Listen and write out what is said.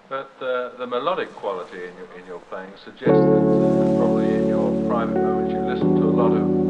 But the melodic quality in your playing suggests that probably in your private moments you listen to a lot of